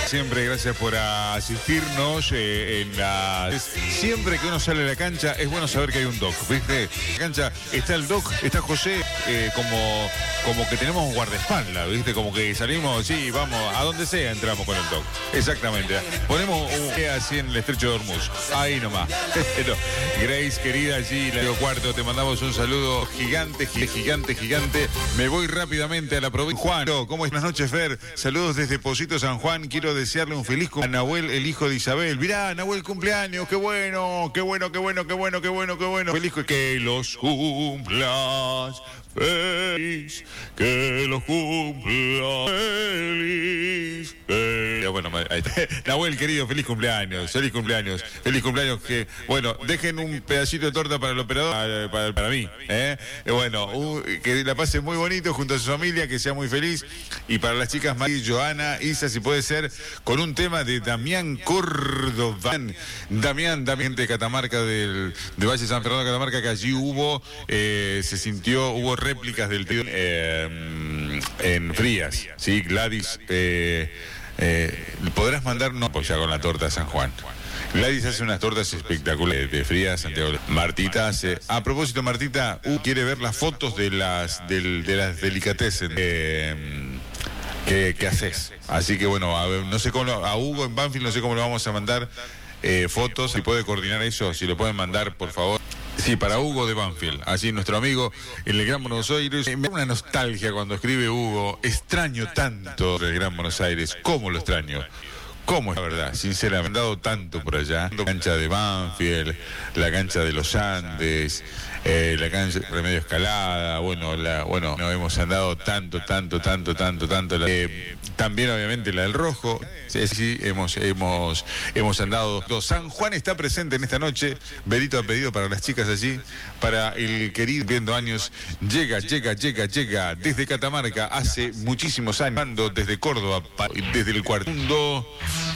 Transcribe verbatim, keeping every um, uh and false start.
Siempre gracias por asistirnos eh, en la... Siempre que uno sale a la cancha es bueno saber que hay un doc, ¿viste? En la cancha está el doc, está José, eh, como, como que tenemos un guardaespaldas, ¿viste? Como que salimos, sí, vamos, a donde sea entramos con el doc. Exactamente. Ponemos un así en el estrecho de Hormuz. Ahí nomás. Grace, querida, allí, la cuarto, te mandamos un saludo gigante, gigante, gigante. Me voy rápidamente a la provincia. Juan, ¿cómo es? Buenas noches, Fer. Saludos desde Pocito, San Juan. Quiero desearle un feliz cumpleaños a Nahuel, el hijo de Isabel. Mirá, Nahuel, cumpleaños. Qué bueno, qué bueno, qué bueno, qué bueno, qué bueno, qué bueno. Feliz que los cumplas feliz, que los cumplas feliz. Eh, bueno, ahí está. Nahuel, querido, feliz cumpleaños, feliz cumpleaños, feliz cumpleaños. Que, bueno, dejen un pedacito de torta para el operador, para, para, para mí. ¿eh? Eh, bueno, uh, que la pase muy bonito junto a su familia, que sea muy feliz. Y para las chicas, Mari, Joana, Isa, si puede ser, con un tema de Damián Córdoba. Damián, Damián de Catamarca, del, de Valle San Fernando de Catamarca, que allí hubo, eh, se sintió, hubo réplicas del tío eh, en Frías, ¿sí? Gladys, eh, eh, podrás mandarnos pues ya con la torta de San Juan. Gladys hace unas tortas espectaculares de Frías, Santiago. Martita hace... A propósito, Martita, uh, quiere ver las fotos de las, del, de las delicatessen eh, que, que haces. Así que bueno, a, ver, no sé cómo, a Hugo en Banfield no sé cómo le vamos a mandar eh, fotos, si puede coordinar eso, si lo pueden mandar, por favor. Sí, para Hugo de Banfield, así nuestro amigo en el Gran Buenos Aires. Me da una nostalgia cuando escribe Hugo, extraño tanto el Gran Buenos Aires, ¿cómo lo extraño? ¿Cómo es la verdad? Sinceramente, han dado tanto por allá. La cancha de Banfield, la cancha de los Andes, eh, la cancha de Remedio Escalada, bueno, la, bueno, no hemos andado tanto, tanto, tanto, tanto, tanto. La, eh, también obviamente la del Rojo. Sí, sí, hemos, hemos, hemos andado. San Juan está presente en esta noche. Berito ha pedido para las chicas allí, para el querido viendo años. Llega, llega, llega, llega desde Catamarca hace muchísimos años, desde Córdoba, desde el cuarto mundo.